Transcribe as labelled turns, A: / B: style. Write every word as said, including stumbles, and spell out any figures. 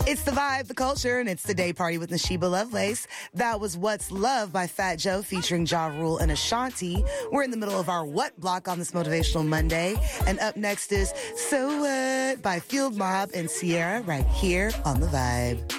A: It's the vibe, the culture, and it's the day party with Nashiba Lovelace. That was What's Love by Fat Joe featuring Ja Rule and Ashanti. We're in the middle of our What block on this Motivational Monday. And up next is So What by Field Mob and Sierra right here on The Vibe.